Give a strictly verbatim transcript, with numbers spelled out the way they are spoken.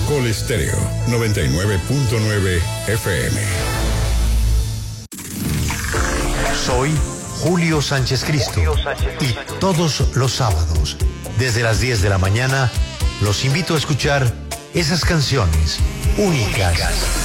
Caracol Estéreo noventa y nueve punto nueve F M. Soy Julio Sánchez Cristo y todos los sábados, desde las diez de la mañana, los invito a escuchar esas canciones únicas